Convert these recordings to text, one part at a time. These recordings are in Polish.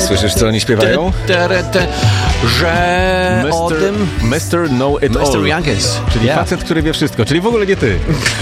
Słyszysz, co oni śpiewają? Że o tym... Mr. Know It All. Mr. Youngest. Czyli facet, który wie wszystko, czyli w ogóle nie ty.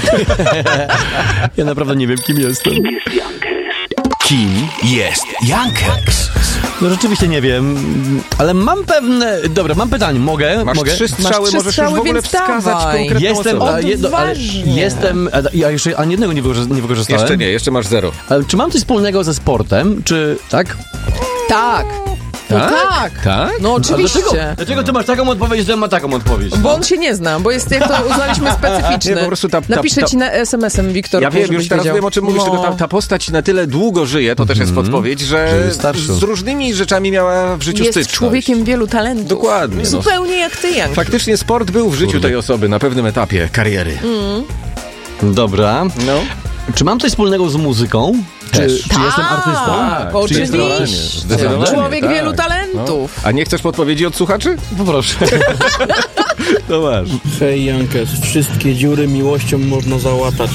Ja naprawdę nie wiem, kim jestem. Kim jest Youngest? No rzeczywiście nie wiem, ale mam pewne... Dobra, mam pytanie, mogę? Masz mogę? 3 strzały, możesz już w ogóle więc wskazać dawaj. konkretną Jestem, osobę. jestem, ja jeszcze ani jednego nie wykorzystałem. Jeszcze nie, jeszcze masz 0. Ale czy mam coś wspólnego ze sportem, czy tak? Tak. No tak. Tak? No oczywiście. Dlaczego ty masz taką odpowiedź, ja mam taką odpowiedź? Bo on się nie zna, bo jest, jak to uznaliśmy, specyficzny. Nie, po prostu Napiszę ci na SMS-em, Wiktor. Ja wiem, już teraz wiem, o czym mówisz, tylko ta postać na tyle długo żyje, to też jest podpowiedź, że z różnymi rzeczami miała w życiu jest styczność. człowiekiem wielu talentów. Dokładnie. No. Zupełnie jak ty, Jan. Faktycznie sport był w życiu tej osoby na pewnym etapie kariery. Dobra. No. Czy mam coś wspólnego z muzyką? Czy jestem artystą? Tak, oczywiście. Zdecydowanie, Człowiek tak. wielu talentów. No. A nie chcesz podpowiedzi od słuchaczy? Poproszę. No masz. Hej Jankes, wszystkie dziury miłością można załatać.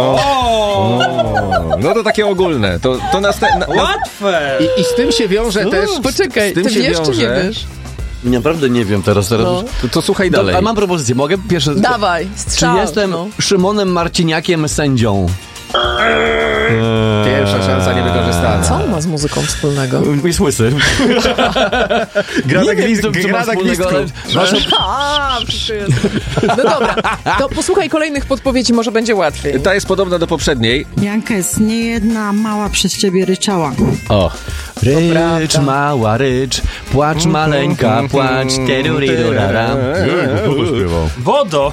No to takie ogólne. To Łatwe! I z tym się wiąże też... Poczekaj, z tym ty się wiesz czy nie wiąże- wiesz? Naprawdę nie wiem teraz. No. To słuchaj dalej. A mam propozycję, mogę? Pierwsze... Dawaj, Czy strzał. jestem no. Szymonem Marciniakiem sędzią? Pierwsza szansa niewykorzystana. Co on ma z muzyką wspólnego? Jest łysy. Gra Nie na wiem, gwizd- co gra ma na wspólnego, gwizdku. No dobra, to posłuchaj kolejnych podpowiedzi, może będzie łatwiej. Ta jest podobna do poprzedniej. Jankes, nie jedna mała przez ciebie ryczała. O. Rycz, mała rycz, płacz maleńka, płacz, terurirurara. Wodo!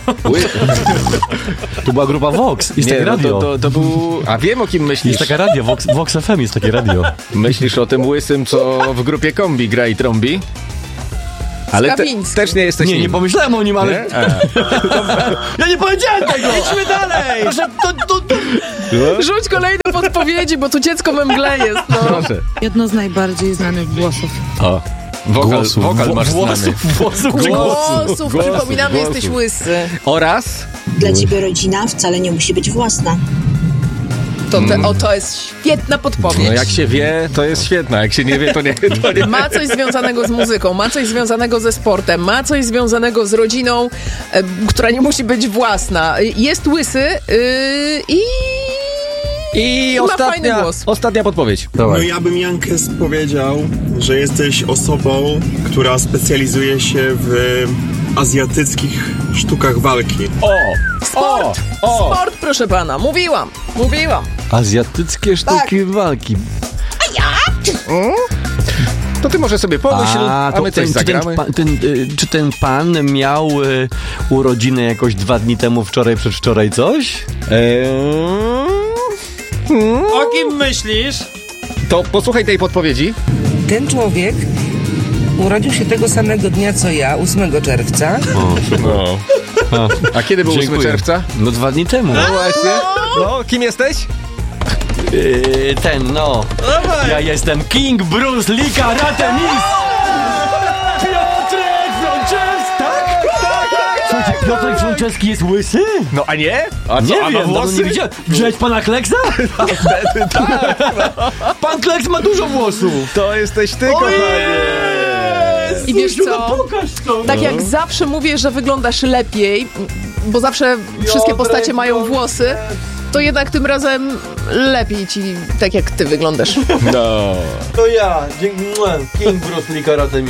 To była grupa Vox, jest takie radio. To był... A wiem, o kim myślisz. Jest taka radio, Vox FM jest takie radio. Myślisz o tym łysym, co w grupie kombi gra i trąbi? Ale też nie jesteś Nie nim. pomyślałem o nim, ale... Nie? Ja nie powiedziałem tego! Idźmy dalej! Proszę, Rzuć kolejne podpowiedzi, bo tu dziecko we mgle jest, no. Proszę. Jedno z najbardziej znanych głosów. O. Wokal masz znany. Głosów, przypominamy, jesteś łysy. Oraz... Dla ciebie rodzina wcale nie musi być własna. To jest świetna podpowiedź. No jak się wie, to jest świetna. Jak się nie wie, to nie. Ma coś związanego z muzyką, ma coś związanego ze sportem, ma coś związanego z rodziną, która nie musi być własna. Jest łysy i ma fajny głos. Ostatnia podpowiedź. No ja bym Jankes powiedział, że jesteś osobą, która specjalizuje się w azjatyckich sztukach walki. Sport, proszę pana, mówiłam. Azjatyckie sztuki walki. To ty może sobie pomyśl, a my coś zagramy. Czy ten pan miał urodziny jakoś 2 dni temu, wczoraj, przedwczoraj coś? O kim myślisz? To posłuchaj tej podpowiedzi. Ten człowiek urodził się tego samego dnia co ja, 8 czerwca. A kiedy był 8 czerwca? No 2 dni temu. No właśnie. No, kim jesteś? Ja jestem King Bruce Lee Karate Mistrz! Piotrek Frączewski! Tak? Słuchajcie, Piotrek Frączewski jest łysy? No a nie? A co, Nie a ma wiem, włosy? nie widziałem. Widziałeś pana Kleksa? Pan Kleks ma dużo włosów. To jesteś ty, kochanie. I wiesz co? Tak jak zawsze mówię, że wyglądasz lepiej, bo zawsze wszystkie postacie mają włosy, to jednak tym razem lepiej ci, tak jak ty wyglądasz. No. To ja, King Bruce Lee Karate Mistrz.